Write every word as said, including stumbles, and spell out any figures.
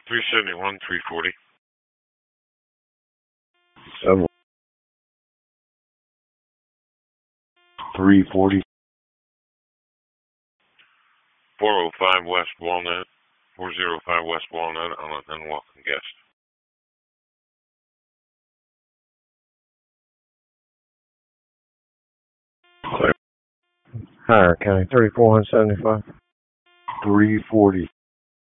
three seventy-one, three forty. Seven. three forty. four oh five West Walnut. four oh five West Walnut on an unwelcome guest. Clear. Higher County, thirty-four seventy-five. three forty.